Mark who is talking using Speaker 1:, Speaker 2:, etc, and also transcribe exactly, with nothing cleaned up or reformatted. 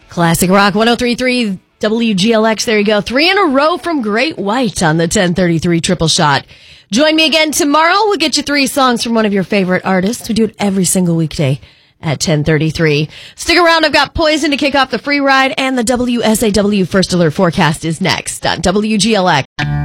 Speaker 1: Classic Rock one oh three point three W G L X. There you go. Three in a row from Great White on the ten thirty-three Triple Shot. Join me again tomorrow. We'll get you three songs from one of your favorite artists. We do it every single weekday at ten thirty-three. Stick around. I've got Poison to kick off the free ride, and the W S A W First Alert Forecast is next on W G L X.